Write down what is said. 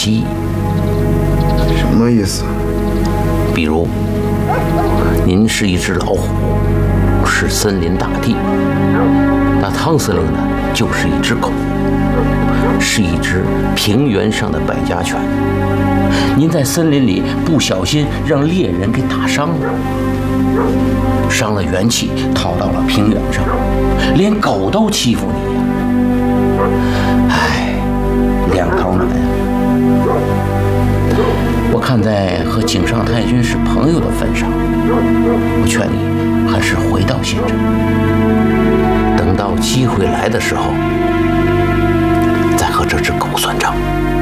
奇。 什么意思？ 比如，您是一只老虎，是森林大帝，那汤司令呢，就是一只狗，是一只平原上的百家犬。您在森林里不小心让猎人给打伤了，伤了元气，逃到了平原上，连狗都欺负你呀！唉，两头难呀。我看在和井上太君是朋友的份上，我劝你还是回到县城，等到机会来的时候，再和这只狗算账。